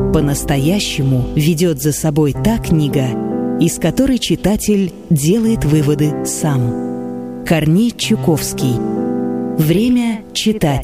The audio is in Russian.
По-настоящему ведет за собой та книга, из которой читатель делает выводы сам. Корней Чуковский. Время читать.